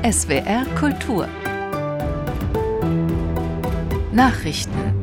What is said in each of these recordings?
SWR Kultur Nachrichten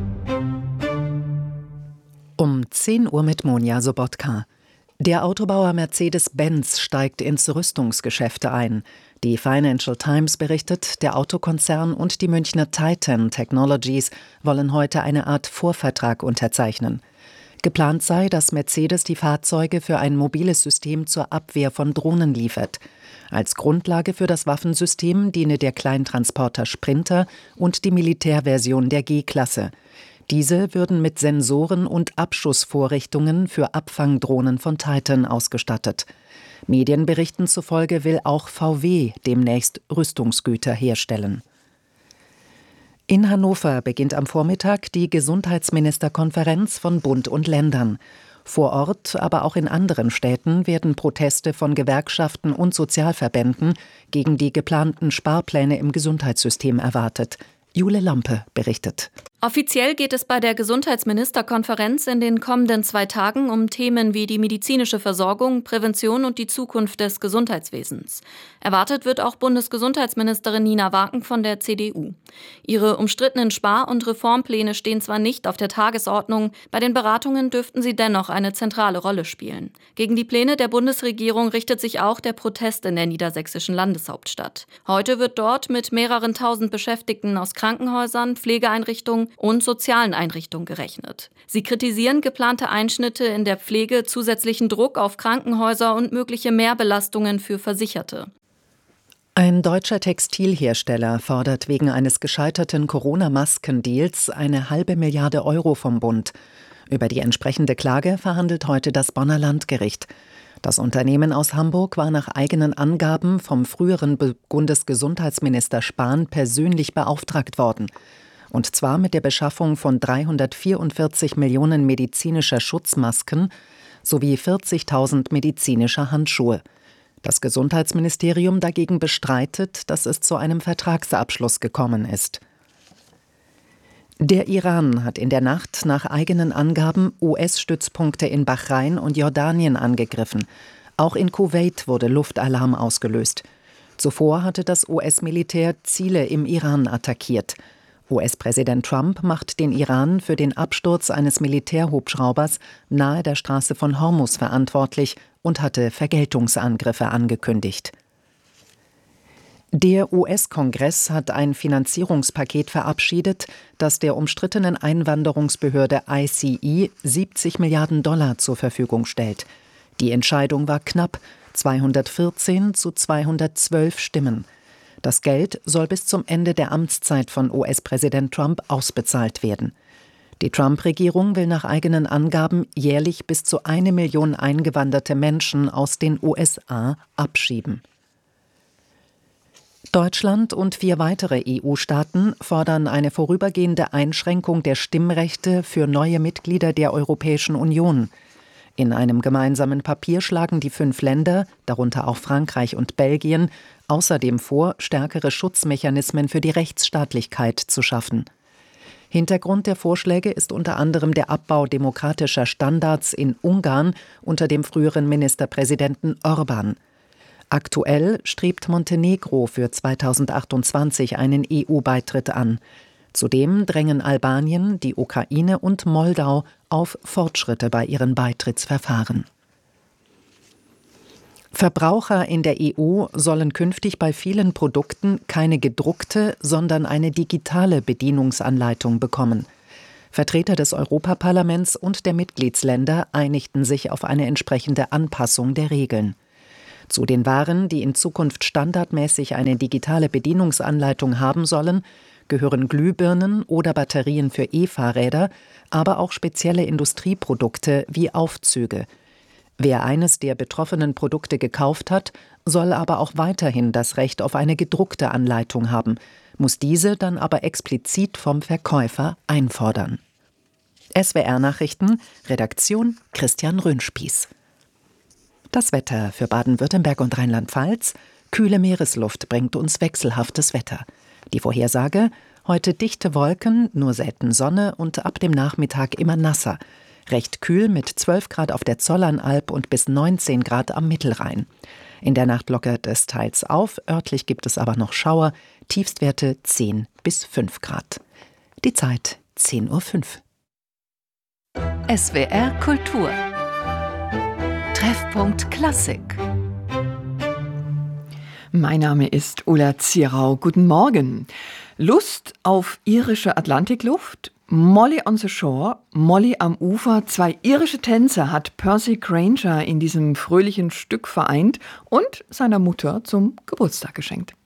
um 10 Uhr mit Monja Sobotka. Der Autobauer Mercedes-Benz steigt ins Rüstungsgeschäfte ein. Die Financial Times berichtet, der Autokonzern und die Münchner Titan Technologies wollen heute eine Art Vorvertrag unterzeichnen. Geplant sei, dass Mercedes die Fahrzeuge für ein mobiles System zur Abwehr von Drohnen liefert. Als Grundlage für das Waffensystem diene der Kleintransporter Sprinter und die Militärversion der G-Klasse. Diese würden mit Sensoren und Abschussvorrichtungen für Abfangdrohnen von Titan ausgestattet. Medienberichten zufolge will auch VW demnächst Rüstungsgüter herstellen. In Hannover beginnt am Vormittag die Gesundheitsministerkonferenz von Bund und Ländern. Vor Ort, aber auch in anderen Städten werden Proteste von Gewerkschaften und Sozialverbänden gegen die geplanten Sparpläne im Gesundheitssystem erwartet. Jule Lampe berichtet. Offiziell geht es bei der Gesundheitsministerkonferenz in den kommenden 2 Tagen um Themen wie die medizinische Versorgung, Prävention und die Zukunft des Gesundheitswesens. Erwartet wird auch Bundesgesundheitsministerin Nina Waken von der CDU. Ihre umstrittenen Spar- und Reformpläne stehen zwar nicht auf der Tagesordnung, bei den Beratungen dürften sie dennoch eine zentrale Rolle spielen. Gegen die Pläne der Bundesregierung richtet sich auch der Protest in der niedersächsischen Landeshauptstadt. Heute wird dort mit mehreren tausend Beschäftigten aus Krankenhäusern, Pflegeeinrichtungen und sozialen Einrichtungen gerechnet. Sie kritisieren geplante Einschnitte in der Pflege, zusätzlichen Druck auf Krankenhäuser und mögliche Mehrbelastungen für Versicherte. Ein deutscher Textilhersteller fordert wegen eines gescheiterten Corona-Maskendeals eine $500 Millionen vom Bund. Über die entsprechende Klage verhandelt heute das Bonner Landgericht. Das Unternehmen aus Hamburg war nach eigenen Angaben vom früheren Bundesgesundheitsminister Spahn persönlich beauftragt worden. Und zwar mit der Beschaffung von 344 Millionen medizinischer Schutzmasken sowie 40.000 medizinischer Handschuhe. Das Gesundheitsministerium dagegen bestreitet, dass es zu einem Vertragsabschluss gekommen ist. Der Iran hat in der Nacht nach eigenen Angaben US-Stützpunkte in Bahrain und Jordanien angegriffen. Auch in Kuwait wurde Luftalarm ausgelöst. Zuvor hatte das US-Militär Ziele im Iran attackiert. US-Präsident Trump macht den Iran für den Absturz eines Militärhubschraubers nahe der Straße von Hormuz verantwortlich und hatte Vergeltungsangriffe angekündigt. Der US-Kongress hat ein Finanzierungspaket verabschiedet, das der umstrittenen Einwanderungsbehörde ICE $70 Milliarden zur Verfügung stellt. Die Entscheidung war knapp, 214 zu 212 Stimmen. Das Geld soll bis zum Ende der Amtszeit von US-Präsident Trump ausbezahlt werden. Die Trump-Regierung will nach eigenen Angaben jährlich bis zu 1 Million eingewanderte Menschen aus den USA abschieben. Deutschland und 4 weitere EU-Staaten fordern eine vorübergehende Einschränkung der Stimmrechte für neue Mitglieder der Europäischen Union. In einem gemeinsamen Papier schlagen die 5 Länder, darunter auch Frankreich und Belgien, außerdem vor, stärkere Schutzmechanismen für die Rechtsstaatlichkeit zu schaffen. Hintergrund der Vorschläge ist unter anderem der Abbau demokratischer Standards in Ungarn unter dem früheren Ministerpräsidenten Orbán. Aktuell strebt Montenegro für 2028 einen EU-Beitritt an. Zudem drängen Albanien, die Ukraine und Moldau auf Fortschritte bei ihren Beitrittsverfahren. Verbraucher in der EU sollen künftig bei vielen Produkten keine gedruckte, sondern eine digitale Bedienungsanleitung bekommen. Vertreter des Europaparlaments und der Mitgliedsländer einigten sich auf eine entsprechende Anpassung der Regeln. Zu den Waren, die in Zukunft standardmäßig eine digitale Bedienungsanleitung haben sollen, gehören Glühbirnen oder Batterien für E-Fahrräder, aber auch spezielle Industrieprodukte wie Aufzüge. Wer eines der betroffenen Produkte gekauft hat, soll aber auch weiterhin das Recht auf eine gedruckte Anleitung haben, muss diese dann aber explizit vom Verkäufer einfordern. SWR-Nachrichten, Redaktion Christian Röhnspieß. Das Wetter für Baden-Württemberg und Rheinland-Pfalz: kühle Meeresluft bringt uns wechselhaftes Wetter. Die Vorhersage: heute dichte Wolken, nur selten Sonne und ab dem Nachmittag immer nasser. Recht kühl mit 12 Grad auf der Zollernalb und bis 19 Grad am Mittelrhein. In der Nacht lockert es teils auf, örtlich gibt es aber noch Schauer, Tiefstwerte 10 bis 5 Grad. Die Zeit 10:05 Uhr. SWR Kultur. Treffpunkt Klassik. Mein Name ist Ulla Zierau. Guten Morgen. Lust auf irische Atlantikluft? Molly on the Shore, Molly am Ufer, 2 irische Tänzer hat Percy Grainger in diesem fröhlichen Stück vereint und seiner Mutter zum Geburtstag geschenkt.